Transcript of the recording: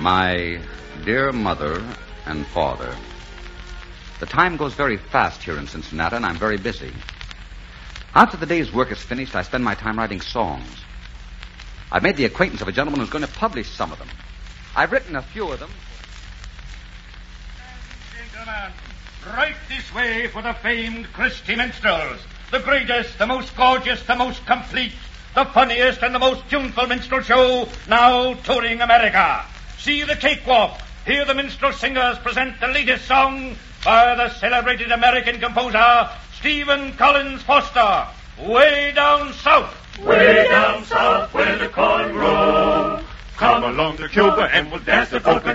My dear mother and father, the time goes very fast here in Cincinnati, and I'm very busy. After the day's work is finished, I spend my time writing songs. I've made the acquaintance of a gentleman who's going to publish some of them. I've written a few of them. Gentlemen, right this way for the famed Christy Minstrels. The greatest, the most gorgeous, the most complete, the funniest and the most tuneful minstrel show now touring America. See the cakewalk. Hear the minstrel singers present the latest song by the celebrated American composer Stephen Collins Foster. Way down south. Way down south where the corn grows. Come along to Cuba and we'll dance the polka.